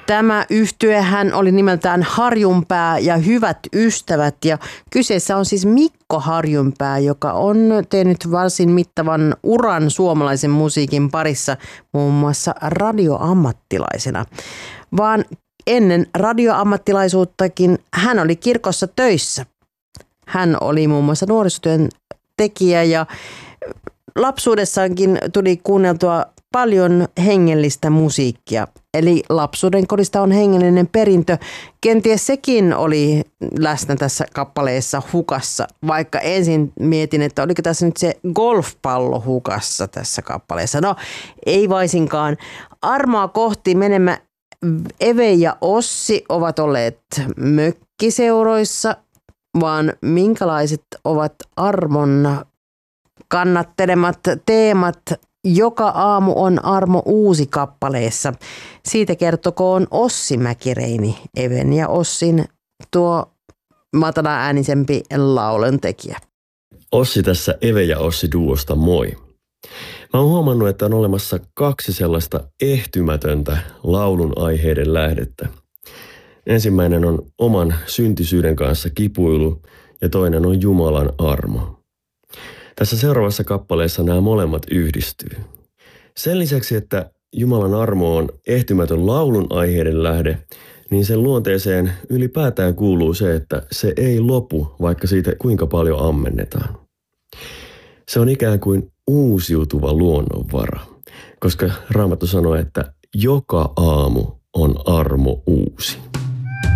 Tämä yhtyehän oli nimeltään Harjunpää ja hyvät ystävät ja kyseessä on siis Mikko Harjunpää, joka on tehnyt varsin mittavan uran suomalaisen musiikin parissa muun muassa radioammattilaisena. Vaan ennen radioammattilaisuuttakin hän oli kirkossa töissä. Hän oli muun muassa nuorisotyön tekijä ja lapsuudessaankin tuli kuunneltua paljon hengellistä musiikkia. Eli lapsuuden kodista on hengellinen perintö. Kenties sekin oli läsnä tässä kappaleessa hukassa, vaikka ensin mietin, että oliko tässä nyt se golfpallo hukassa tässä kappaleessa. No, ei vaisinkaan. Armoa kohti menemme. Eve ja Ossi ovat olleet mökkiseuroissa, vaan minkälaiset ovat Armon kannattelemat teemat? Joka aamu on Armo uusi kappaleessa. Siitä kertokoon Ossi Mäkireini, Even ja Ossin tuo matala-äänisempi lauluntekijä. Ossi tässä Eve ja Ossi duosta moi. Mä oon huomannut, että on olemassa 2 sellaista ehtymätöntä laulun aiheiden lähdettä. Ensimmäinen on oman syntisyyden kanssa kipuilu ja toinen on Jumalan armo. Tässä seuraavassa kappaleessa nämä molemmat yhdistyy. Sen lisäksi, että Jumalan armo on ehtymätön laulun aiheiden lähde, niin sen luonteeseen ylipäätään kuuluu se, että se ei lopu, vaikka siitä kuinka paljon ammennetaan. Se on ikään kuin uusiutuva luonnonvara, koska Raamattu sanoo, että joka aamu on armo uusi.